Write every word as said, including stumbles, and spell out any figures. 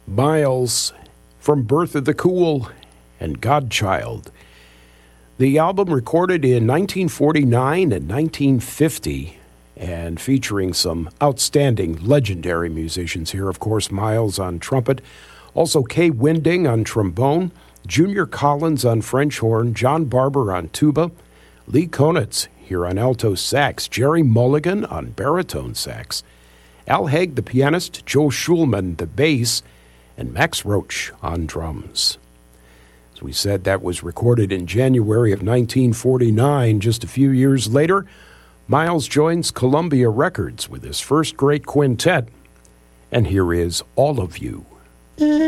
Miles from Birth of the Cool and Godchild. The album recorded in nineteen forty-nine and nineteen fifty and featuring some outstanding legendary musicians here. Of course, Miles on trumpet, also Kay Winding on trombone, Junior Collins on French horn, John Barber on tuba, Lee Konitz here on alto sax, Jerry Mulligan on baritone sax, Al Haig the pianist, Joe Schulman the bass, and Max Roach on drums. As we said, that was recorded in January of nineteen forty-nine. Just a few years later, Miles joins Columbia Records with his first great quintet, and here is All of You.